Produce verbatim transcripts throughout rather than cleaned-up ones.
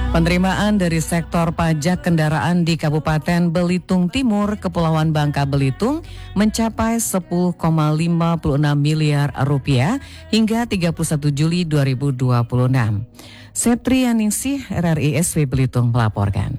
Penerimaan dari sektor pajak kendaraan di Kabupaten Belitung Timur, Kepulauan Bangka Belitung mencapai sepuluh koma lima enam miliar rupiah hingga tiga puluh satu Juli dua ribu dua puluh enam. Septrianingsih R R I S W Belitung melaporkan.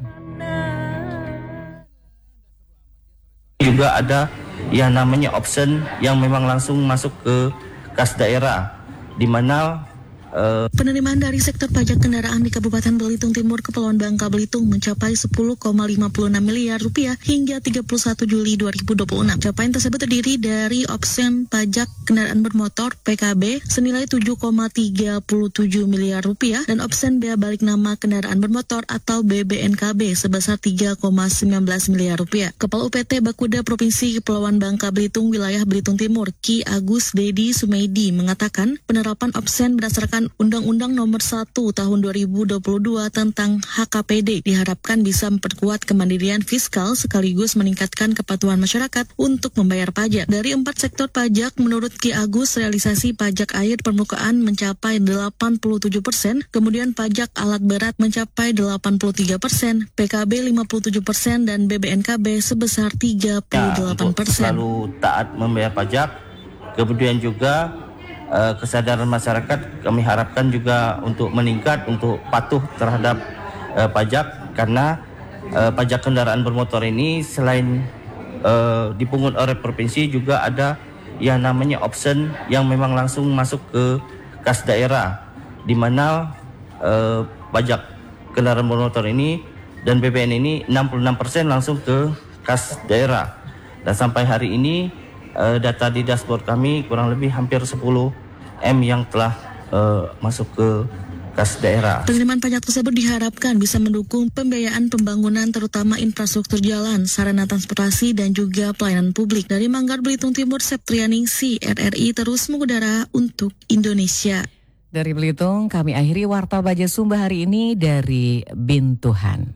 Juga ada yang namanya option yang memang langsung masuk ke kas daerah, di mana Uh, penerimaan dari sektor pajak kendaraan di Kabupaten Belitung Timur, Kepulauan Bangka Belitung mencapai sepuluh koma lima enam miliar rupiah hingga tiga puluh satu Juli dua ribu dua puluh enam. Capaian tersebut terdiri dari opsen pajak kendaraan bermotor P K B senilai tujuh koma tiga tujuh miliar rupiah dan opsen bea balik nama kendaraan bermotor atau B B N K B sebesar tiga koma satu sembilan miliar rupiah. Kepala U P T Bakuda Provinsi Kepulauan Bangka Belitung Wilayah Belitung Timur, Ki Agus Dedi Sumeidi mengatakan penerapan opsen berdasarkan Undang-Undang Nomor satu Tahun dua ribu dua puluh dua tentang H K P D diharapkan bisa memperkuat kemandirian fiskal sekaligus meningkatkan kepatuhan masyarakat untuk membayar pajak. Dari empat sektor pajak, menurut Ki Agus, realisasi pajak air permukaan mencapai delapan puluh tujuh persen, kemudian pajak alat berat mencapai delapan puluh tiga persen, P K B lima puluh tujuh persen, dan B B N K B sebesar tiga puluh delapan persen. Ya, selalu taat membayar pajak, kemudian juga Uh, kesadaran masyarakat kami harapkan juga untuk meningkat, untuk patuh terhadap uh, pajak, karena uh, pajak kendaraan bermotor ini selain uh, dipungut oleh provinsi juga ada yang namanya option yang memang langsung masuk ke kas daerah, di mana uh, pajak kendaraan bermotor ini dan B B N ini enam puluh enam persen langsung ke kas daerah, dan sampai hari ini uh, data di dashboard kami kurang lebih hampir sepuluh M yang telah uh, masuk ke kas daerah. Penerimaan pajak tersebut diharapkan bisa mendukung pembiayaan pembangunan terutama infrastruktur jalan, sarana transportasi, dan juga pelayanan publik. Dari Manggar Belitung Timur, Septrianingsih R R I terus mengudara untuk Indonesia. Dari Belitung, kami akhiri Warta Baja Sumba hari ini dari Bintuhan.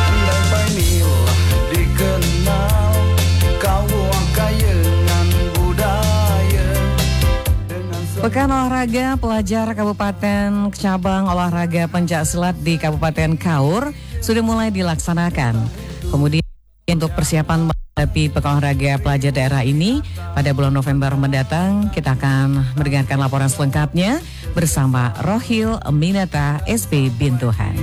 Pekan Olahraga Pelajar Kabupaten Cabang Olahraga Pencaksilat di Kabupaten Kaur sudah mulai dilaksanakan. Kemudian untuk persiapan menghadapi Pekan Olahraga Pelajar daerah ini pada bulan November mendatang, kita akan mendengarkan laporan selengkapnya bersama Rohil Minata S P Bintuhan.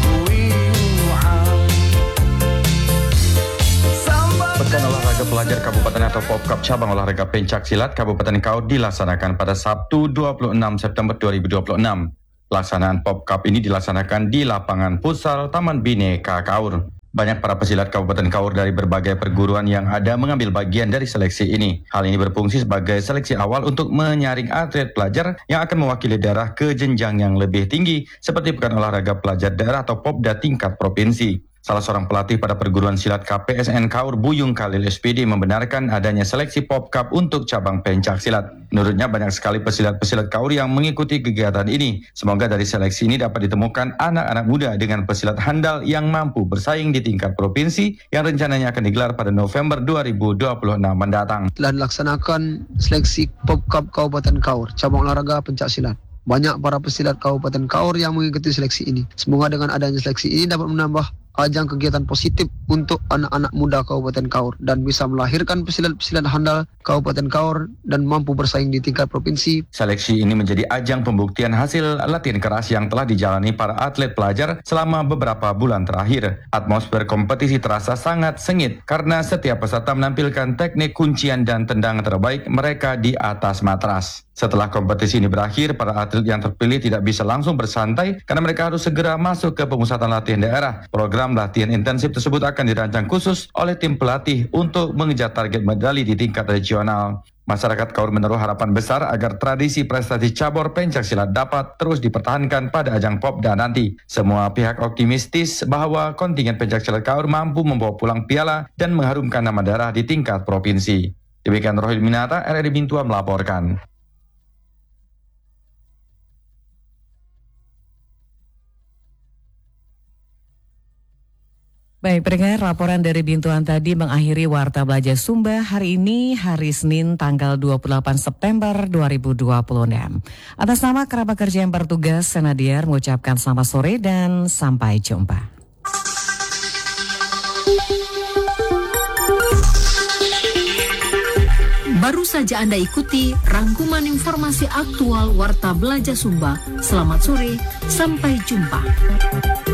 Pekan Olahraga Pelajar Kabupaten atau Popkap Cabang Olahraga Pencaksilat Kabupaten Kaur dilaksanakan pada Sabtu dua puluh enam September dua ribu dua puluh enam. Pelaksanaan Popkap ini dilaksanakan di lapangan futsal Taman Bhinneka Kaur. Banyak para pesilat Kabupaten Kaur dari berbagai perguruan yang ada mengambil bagian dari seleksi ini. Hal ini berfungsi sebagai seleksi awal untuk menyaring atlet pelajar yang akan mewakili daerah ke jenjang yang lebih tinggi seperti Pekan Olahraga Pelajar Daerah atau Popda tingkat provinsi. Salah seorang pelatih pada perguruan silat K P S N Kaur, Buyung Khalil S P D, membenarkan adanya seleksi Popkap untuk cabang pencaksilat. Menurutnya banyak sekali pesilat-pesilat Kaur yang mengikuti kegiatan ini. Semoga dari seleksi ini dapat ditemukan anak-anak muda dengan pesilat handal yang mampu bersaing di tingkat provinsi yang rencananya akan digelar pada November dua ribu dua puluh enam mendatang. Telah dilaksanakan seleksi Popkap Kabupaten Kaur, cabang olahraga pencaksilat. Banyak para pesilat Kabupaten Kaur yang mengikuti seleksi ini. Semoga dengan adanya seleksi ini dapat menambah ajang kegiatan positif untuk anak-anak muda Kabupaten Kaur dan bisa melahirkan pesilat-pesilat handal Kabupaten Kaur dan mampu bersaing di tingkat provinsi. Seleksi ini menjadi ajang pembuktian hasil latihan keras yang telah dijalani para atlet pelajar selama beberapa bulan terakhir. Atmosfer kompetisi terasa sangat sengit karena setiap peserta menampilkan teknik kuncian dan tendangan terbaik mereka di atas matras. Setelah kompetisi ini berakhir, para atlet yang terpilih tidak bisa langsung bersantai karena mereka harus segera masuk ke pemusatan latihan daerah. Program latihan intensif tersebut akan dirancang khusus oleh tim pelatih untuk mengejar target medali di tingkat regional. Masyarakat Kaur menaruh harapan besar agar tradisi prestasi cabur pencaksilat dapat terus dipertahankan pada ajang Popda nanti. Semua pihak optimistis bahwa kontingen pencaksilat Kaur mampu membawa pulang piala dan mengharumkan nama daerah di tingkat provinsi. Demikian Rohil Minata, R R I Bintua melaporkan. Baik, pendengar, laporan dari Bintuan tadi mengakhiri Warta Belajar Sumba hari ini, hari Senin tanggal dua puluh delapan September dua ribu dua puluh enam. Atas nama kerabat kerja yang bertugas, Senadiar mengucapkan selamat sore dan sampai jumpa. Baru saja Anda ikuti rangkuman informasi aktual Warta Belajar Sumba. Selamat sore, sampai jumpa.